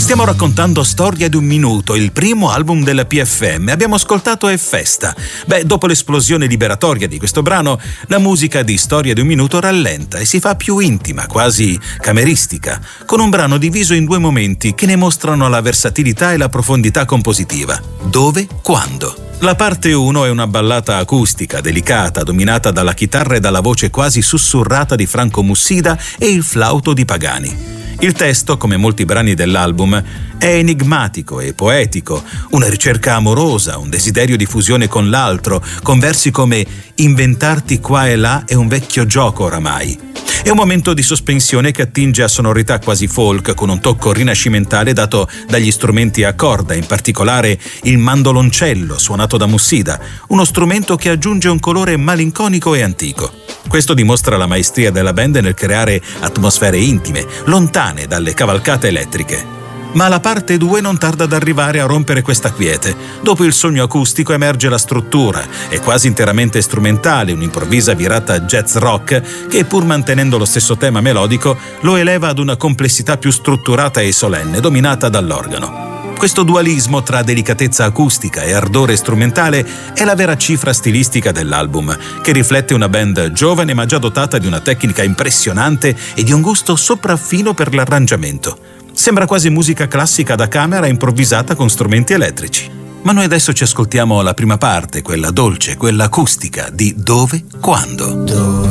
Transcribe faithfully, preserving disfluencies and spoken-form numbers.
Stiamo raccontando Storia di un minuto, il primo album della P F M. Abbiamo ascoltato E Festa. Beh, dopo l'esplosione liberatoria di questo brano, la musica di Storia di un minuto rallenta e si fa più intima, quasi cameristica, con un brano diviso in due momenti che ne mostrano la versatilità e la profondità compositiva. Dove? Quando? La parte uno è una ballata acustica, delicata, dominata dalla chitarra e dalla voce quasi sussurrata di Franco Mussida e il flauto di Pagani. Il testo, come molti brani dell'album, è enigmatico e poetico, una ricerca amorosa, un desiderio di fusione con l'altro, con versi come «Inventarti qua e là è un vecchio gioco oramai». È un momento di sospensione che attinge a sonorità quasi folk, con un tocco rinascimentale dato dagli strumenti a corda, in particolare il mandoloncello suonato da Mussida, uno strumento che aggiunge un colore malinconico e antico. Questo dimostra la maestria della band nel creare atmosfere intime, lontane dalle cavalcate elettriche. Ma la parte due non tarda ad arrivare a rompere questa quiete. Dopo il sogno acustico emerge la struttura, è quasi interamente strumentale, un'improvvisa virata jazz rock che, pur mantenendo lo stesso tema melodico, lo eleva ad una complessità più strutturata e solenne, dominata dall'organo. Questo dualismo tra delicatezza acustica e ardore strumentale è la vera cifra stilistica dell'album, che riflette una band giovane ma già dotata di una tecnica impressionante e di un gusto sopraffino per l'arrangiamento. Sembra quasi musica classica da camera improvvisata con strumenti elettrici. Ma noi adesso ci ascoltiamo la prima parte, quella dolce, quella acustica di Dove? Quando? Dove?